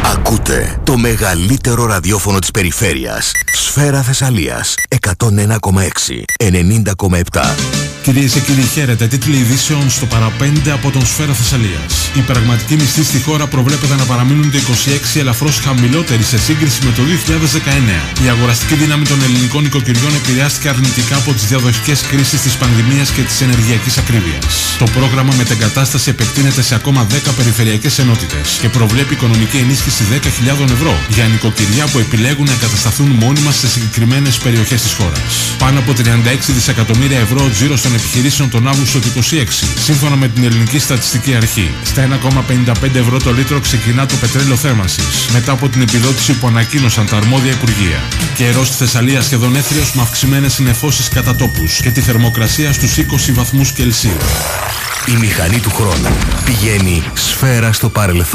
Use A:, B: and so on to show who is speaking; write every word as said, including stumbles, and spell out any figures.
A: Ακούτε το μεγαλύτερο ραδιόφωνο της περιφέρειας. Σφαίρα Θεσσαλίας εκατόν ένα κόμμα έξι, ενενήντα κόμμα επτά.
B: Κυρίες και κύριοι, χαίρετε. Τίτλοι ειδήσεων στο παραπέντε από τον Σφαίρα Θεσσαλίας. Οι πραγματικοί μισθοί στη χώρα προβλέπεται να παραμείνουν το είκοσι έξι ελαφρώς χαμηλότεροι σε σύγκριση με το δύο χιλιάδες δεκαεννέα. Η αγοραστική δύναμη των ελληνικών οικοκυριών επηρεάστηκε αρνητικά από τις διαδοχικές κρίσεις της πανδημίας και της ενεργειακής ακρίβειας. Το πρόγραμμα μετεγκατάσταση επεκτείνεται σε ακόμα δέκα περιφερειακές ενότητες και προβλέπει οικονομική ενίσχυση δέκα χιλιάδες ευρώ για νοικοκυριά που επιλέγουν να εγκατασταθούν μόνιμα σε συγκεκριμένες περιοχές της χώρας. Πάνω από τριάντα έξι δισεκατομμύρια ευρώ τζίρος των επιχειρήσεων τον Αύγουστο του είκοσι έξι, σύμφωνα με την Ελληνική Στατιστική Αρχή. Στα ένα κόμμα πενήντα πέντε ευρώ το λίτρο ξεκινά το πετρέλαιο θέρμανσης, μετά από την επιδότηση που ανακοίνωσαν τα αρμόδια υπουργεία. Καιρός στη Θεσσαλία σχεδόν έθριος με αυξημένες συννεφώσεις κατά τόπους και τη θερμοκρασία στους είκοσι βαθμούς Κελσίου.
A: Η μηχανή του χρόνου πηγαίνει σφαίρα στο παρελθόν.